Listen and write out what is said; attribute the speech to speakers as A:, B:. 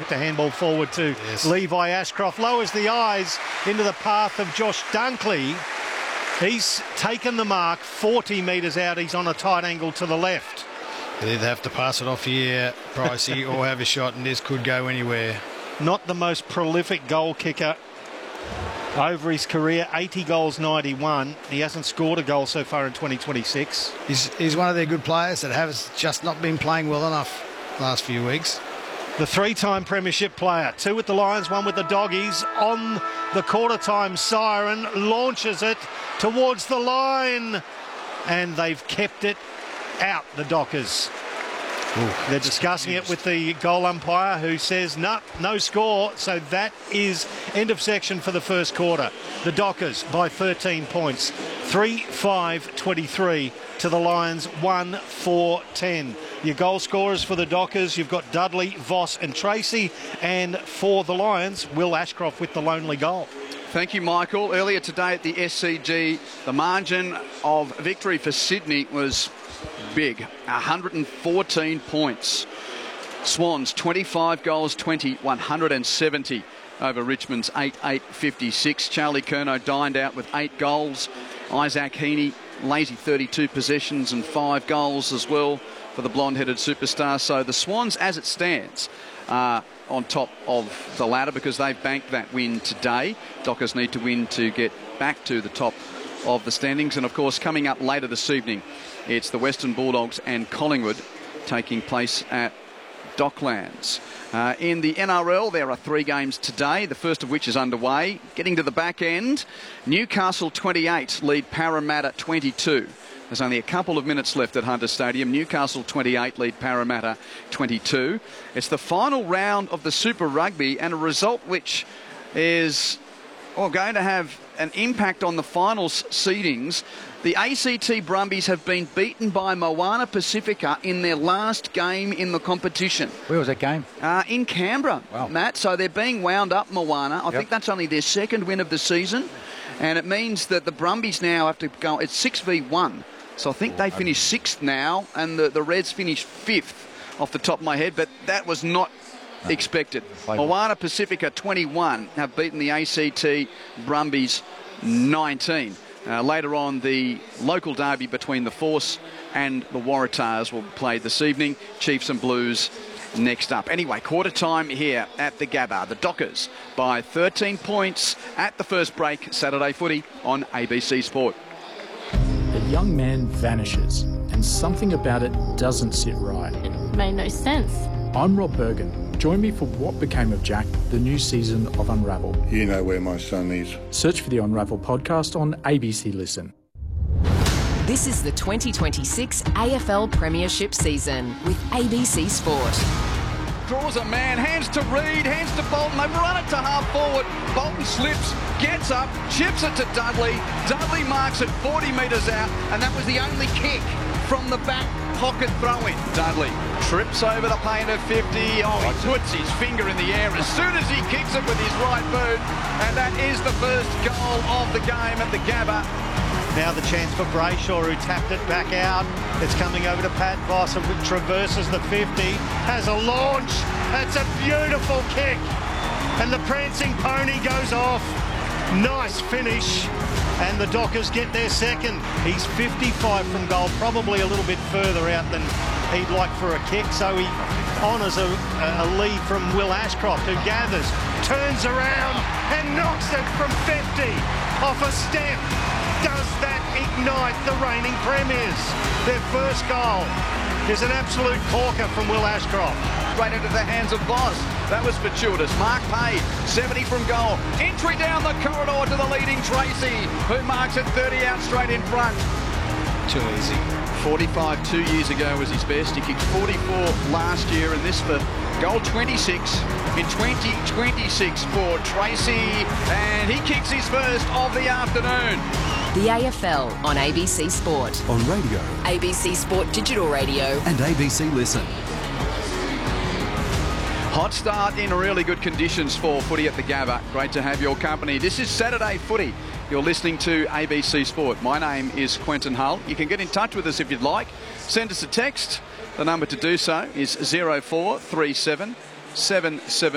A: with the handball forward to Levi Ashcroft. Lowers the eyes into the path of Josh Dunkley. He's taken the mark 40 metres out. He's on a tight angle to the left.
B: They either have to pass it off here, Pricey, or have a shot, and this could go anywhere.
A: Not the most prolific goal kicker over his career, 80 goals, 91. He hasn't scored a goal so far in 2026.
B: He's one of their good players that has just not been playing well enough last few weeks.
A: The three-time premiership player, 2 with the Lions, 1 with the Doggies, on the quarter-time siren, launches it towards the line, and they've kept it out, the Dockers.
B: Ooh,
A: they're discussing it with the goal umpire, who says no score. So that is end of section for the first quarter. The Dockers by 13 points, 3-5-23 to the Lions, 1-4-10. Your goal scorers for the Dockers, you've got Dudley, Voss and Tracy, and for the Lions, Will Ashcroft with the lonely goal.
C: Thank you, Michael. Earlier today at the SCG, the margin of victory for Sydney was big, 114 points. Swans 25 goals, 170 over Richmond's 8-56. Charlie Curnow dined out with 8 goals. Isaac Heaney, lazy 32 possessions and 5 goals as well for the blonde-headed superstar. So the Swans, as it stands, are on top of the ladder because they've banked that win today. Dockers need to win to get back to the top of the standings. And of course, coming up later this evening, it's the Western Bulldogs and Collingwood taking place at Docklands. In the NRL, there are 3 games today, the first of which is underway. Getting to the back end, Newcastle 28 lead Parramatta 22. There's only a couple of minutes left at Hunter Stadium. Newcastle 28 lead Parramatta 22. It's the final round of the Super Rugby, and a result which is going to have an impact on the finals seedings. The ACT Brumbies have been beaten by Moana Pacifica in their last game in the competition.
D: Where was that game?
C: In Canberra,
D: wow.
C: Matt. So they're being wound up, Moana. I think that's only their second win of the season. And it means that the Brumbies now have to go, it's 6v1. So I think they finished 6th now, and the Reds finished 5th off the top of my head, but that was not expected. Moana Pacifica 21 have beaten the ACT Brumbies 19. Later on, the local derby between the Force and the Waratahs will be played this evening. Chiefs and Blues next up. Anyway, quarter time here at the Gabba. The Dockers by 13 points at the first break. Saturday footy on ABC Sport.
E: A young man vanishes, and something about it doesn't sit right.
F: It made no sense.
E: I'm Rob Bergen. Join me for What Became of Jack, the new season of Unravel.
G: You know where my son is.
E: Search for the Unravel podcast on ABC Listen.
H: This is the 2026 AFL Premiership season with ABC Sport.
C: Draws a man, hands to Reid, hands to Bolton. They've run it to half forward. Bolton slips, gets up, chips it to Dudley. Dudley marks it 40 metres out, and that was the only kick from the back pocket throw-in. Dudley trips over the paint of 50. Oh, he puts his finger in the air as soon as he kicks it with his right boot. And that is the first goal of the game at the Gabba.
A: Now the chance for Brayshaw, who tapped it back out. It's coming over to Pat Voss, who traverses the 50, has a launch. That's a beautiful kick. And the prancing pony goes off. Nice finish. And the Dockers get their second. He's 55 from goal, probably a little bit further out than he'd like for a kick. So he honours a lead from Will Ashcroft, who gathers, turns around and knocks it from 50 off a step. Does that ignite the reigning premiers? Their first goal is an absolute corker from Will Ashcroft.
C: Right into the hands of Voss. That was fortuitous. Mark Payne, 70 from goal. Entry down the corridor to the leading Tracy, who marks it 30 out straight in front.
B: Too easy.
C: 45 2 years ago was his best. He kicked 44 last year, and this for goal 26 in 2026 for Tracy. And he kicks his first of the afternoon.
H: The AFL on ABC Sport.
I: On radio.
H: ABC Sport Digital Radio.
I: And ABC Listen.
C: Hot start in really good conditions for footy at the Gabba. Great to have your company. This is Saturday Footy. You're listening to ABC Sport. My name is Quentin Hull. You can get in touch with us if you'd like. Send us a text. The number to do so is 0437 77